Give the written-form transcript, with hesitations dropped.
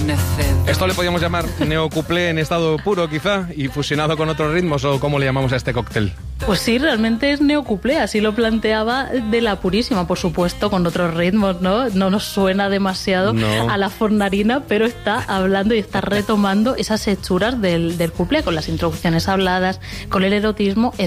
Esto le podríamos llamar neocuplé en estado puro, quizá, y fusionado con otros ritmos, ¿o cómo le llamamos a este cóctel? Pues sí, realmente es neocuplé, así lo planteaba de la purísima, por supuesto, con otros ritmos, ¿no? No nos suena demasiado a la fornarina, pero está hablando y está retomando esas hechuras del cuplé, con las introducciones habladas, con el erotismo,